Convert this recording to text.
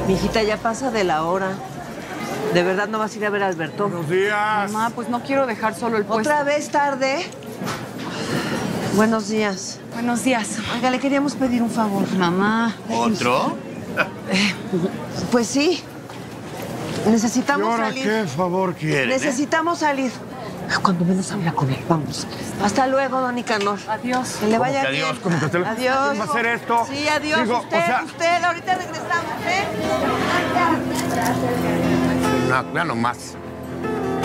Mijita, ya pasa de la hora. ¿De verdad no vas a ir a ver a Alberto? Buenos días. Mamá, pues no quiero dejar solo el puesto. ¿Otra vez tarde? Buenos días. Buenos días. Oiga, le queríamos pedir un favor. Mamá. ¿Otro? Pues sí. ¿Y Necesitamos ahora salir. qué favor quieren? Necesitamos salir. Cuando menos habla con él, vamos. Hasta luego, don Nicanor. Adiós. Que le vaya que adiós? bien. ¿Cómo que te- Adiós. ¿Quién va a hacer esto? Sí, adiós. Digo, usted, o sea- usted. Ahorita regresamos, ¿eh? No, ya nomás.